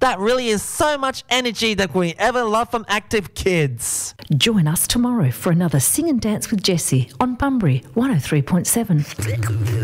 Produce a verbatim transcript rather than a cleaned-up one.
That really is so much energy that we ever love from Active Kids. Join us tomorrow for another Sing and Dance with Jessie on Bunbury one oh three point seven.